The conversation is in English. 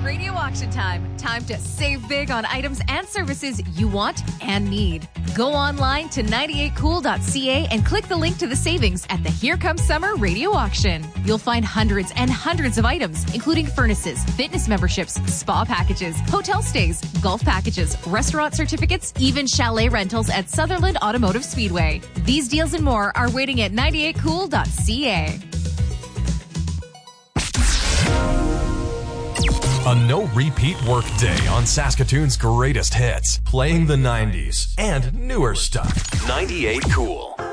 Radio Auction Time. Time to save big on items and services you want and need. Go online to 98cool.ca and click the link to the savings at the Here Comes Summer Radio Auction. You'll find hundreds and hundreds of items, including furnaces, fitness memberships, spa packages, hotel stays, golf packages, restaurant certificates, even chalet rentals at Sutherland Automotive Speedway. These deals and more are waiting at 98cool.ca. A no-repeat work day on Saskatoon's greatest hits, playing the 90s and newer stuff. 98 Cool.